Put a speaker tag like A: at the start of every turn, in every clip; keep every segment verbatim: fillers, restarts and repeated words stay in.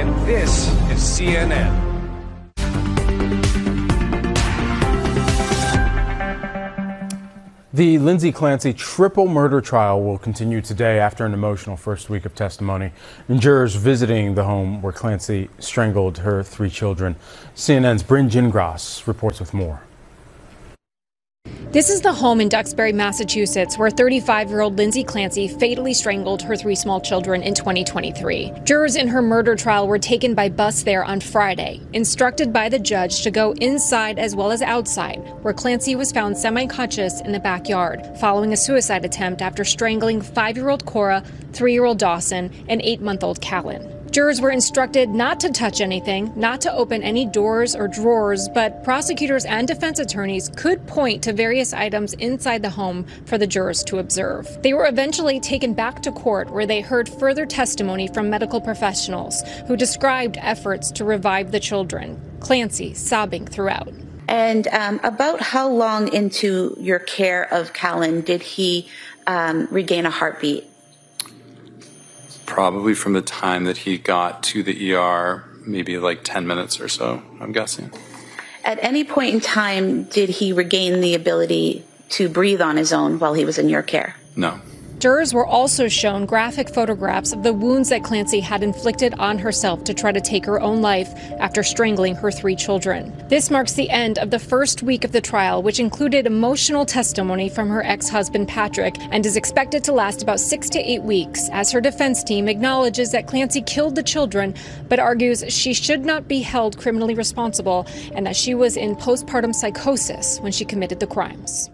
A: and this is C N N.
B: The Lindsay Clancy triple murder trial will continue today after an emotional first week of testimony. And jurors visiting the home where Clancy strangled her three children. C N N's Bryn Gingras reports with more.
C: This is the home in Duxbury, Massachusetts, where thirty-five-year-old Lindsay Clancy fatally strangled her three small children in twenty twenty-three. Jurors in her murder trial were taken by bus there on Friday, instructed by the judge to go inside as well as outside, where Clancy was found semi-conscious in the backyard, following a suicide attempt after strangling five-year-old Cora, three-year-old Dawson, and eight-month-old Callan. Jurors were instructed not to touch anything, not to open any doors or drawers, but prosecutors and defense attorneys could point to various items inside the home for the jurors to observe. They were eventually taken back to court, where they heard further testimony from medical professionals who described efforts to revive the children, Clancy sobbing throughout.
D: And um, about how long into your care of Callan did he um, regain a heartbeat?
E: Probably from the time that he got to the E R, maybe like ten minutes or so, I'm guessing.
D: At any point in time, did he regain the ability to breathe on his own while he was in your care?
E: No.
C: Jurors were also shown graphic photographs of the wounds that Clancy had inflicted on herself to try to take her own life after strangling her three children. This marks the end of the first week of the trial, which included emotional testimony from her ex-husband Patrick, and is expected to last about six to eight weeks, as her defense team acknowledges that Clancy killed the children, but argues she should not be held criminally responsible and that she was in postpartum psychosis when she committed the crimes.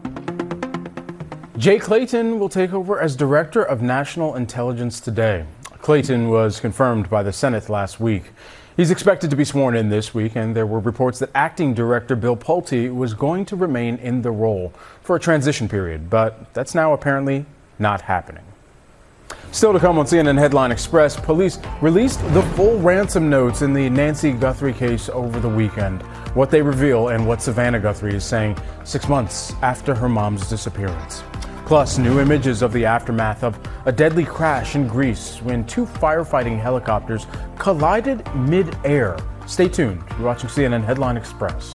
B: Jay Clayton will take over as Director of National Intelligence today. Clayton was confirmed by the Senate last week. He's expected to be sworn in this week, and there were reports that Acting Director Bill Pulte was going to remain in the role for a transition period, but that's now apparently not happening. Still to come on C N N Headline Express, police released the full ransom notes in the Nancy Guthrie case over the weekend. What they reveal and what Savannah Guthrie is saying six months after her mom's disappearance. Plus, new images of the aftermath of a deadly crash in Greece when two firefighting helicopters collided mid-air. Stay tuned. You're watching C N N Headline Express.